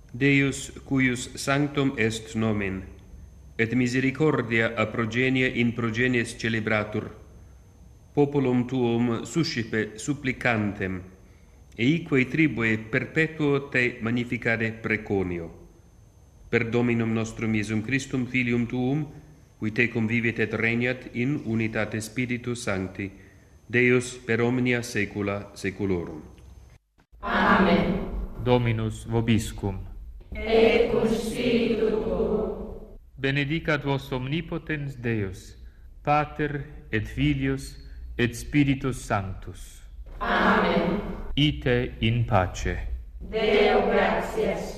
Deus, cuius sanctum est nomen, et misericordia a progenie in progenies celebratur, populum tuum suscipe supplicantem, eique tribue perpetuo te magnificare preconio. Per Dominum nostrum Iesum Christum, Filium tuum, qui te convivit et regnat in unitate Spiritus Sancti, Deus per omnia saecula saeculorum. Amen. Dominus vobiscum. Et cum spiritu tuo. Benedicat vos omnipotens Deus, Pater et Filius et Spiritus Sanctus. Amen. Ite in pace. Deo gratias.